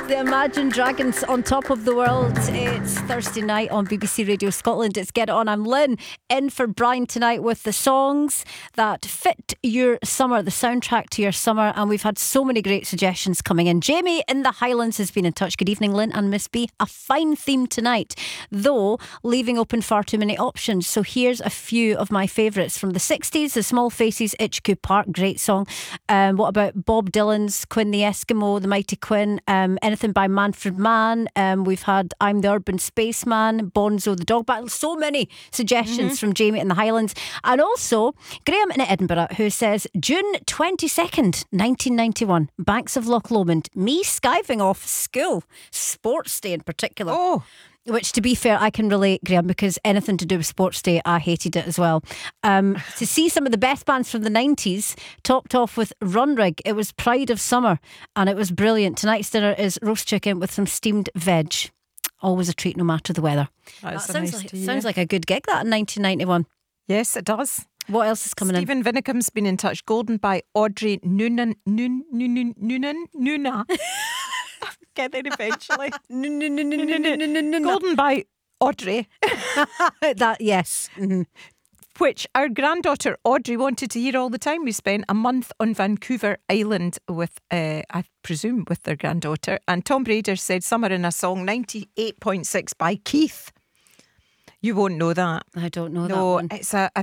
The Imagine Dragons on top of the world. It's Thursday night on BBC Radio Scotland. It's Get It On. I'm Lynn, in for Brian tonight with the songs that fit your summer, the soundtrack to your summer. And we've had so many great suggestions coming in. Jamie in the Highlands has been in touch. Good evening, Lynn and Miss B. A fine theme tonight, though leaving open far too many options. So here's a few of my favourites from the 60s. The Small Faces, Itchycoo Park, great song. What about Bob Dylan's Quinn the Eskimo, The Mighty Quinn, anything by Manfred Mann. We've had I'm the Urban Spaceman, Bonzo the Dog Battle. So many suggestions from Jamie in the Highlands. And also Graham in Edinburgh, who says June 22nd 1991, Banks of Loch Lomond, me skiving off school, sports day in particular. Oh, Which, to be fair, I can relate, Graham, because anything to do with Sports Day, I hated it as well. To see some of the best bands from the 90s, topped off with Runrig. It was Pride of Summer, and it was brilliant. Tonight's dinner is roast chicken with some steamed veg. Always a treat, no matter the weather. that Sounds like a good gig, that, in 1991. Yes, it does. What else is coming Stephen Vinicum's been in touch. Golden by Audrey Noonan. Get there eventually. in? Golden by Audrey, That, yes. Mm-hmm. which our granddaughter Audrey wanted to hear all the time. We spent a month on Vancouver Island with, I presume, with their granddaughter. And Tom Brader said Summer in a Song, 98.6 by Keith. You won't know that. I don't know that No, one. it's I